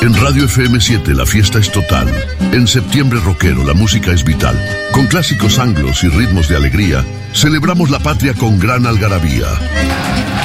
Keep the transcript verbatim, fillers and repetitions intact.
En Radio F M siete la fiesta es total. En Septiembre Rockero la música es vital. Con clásicos anglos y ritmos de alegría, celebramos la patria con gran algarabía.